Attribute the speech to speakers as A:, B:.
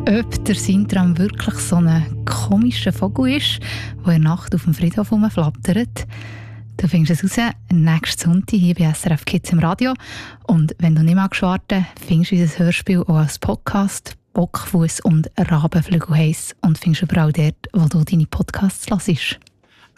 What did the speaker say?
A: Ob der Sintram wirklich so ein komischer Vogel ist, der in der Nacht auf dem Friedhof rumflattert, du findest es raus nächsten Sonntag hier bei SRF Kids im Radio. Und wenn du nicht magst warten, findest du unser Hörspiel auch als Podcast «Bockfuss und Rabenflügel» heiss und findest überall dort, wo du deine Podcasts hörst.